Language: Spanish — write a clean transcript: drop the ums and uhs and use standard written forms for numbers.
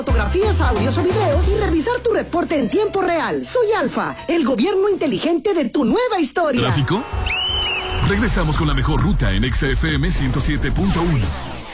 fotografías, audios o videos y revisar tu reporte en tiempo real. Soy Alfa, el gobierno inteligente de tu nueva historia. ¿Tráfico? Regresamos con la mejor ruta en XFM 107.1.